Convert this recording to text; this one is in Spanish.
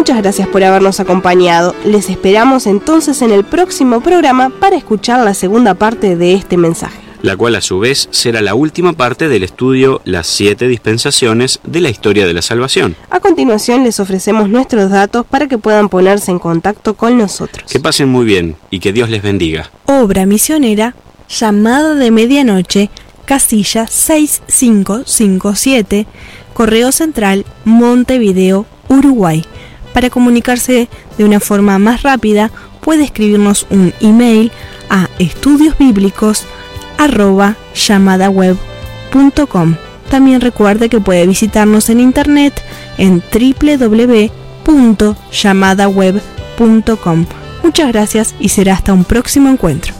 Muchas gracias por habernos acompañado. Les esperamos entonces en el próximo programa para escuchar la segunda parte de este mensaje, la cual a su vez será la última parte del estudio Las 7 dispensaciones de la historia de la salvación. A continuación les ofrecemos nuestros datos para que puedan ponerse en contacto con nosotros. Que pasen muy bien y que Dios les bendiga. Obra misionera, Llamada de Medianoche, casilla 6557, Correo Central, Montevideo, Uruguay. Para comunicarse de una forma más rápida, puede escribirnos un email a estudiosbiblicos@llamadaweb.com. También recuerde que puede visitarnos en internet en www.llamadaweb.com. Muchas gracias y será hasta un próximo encuentro.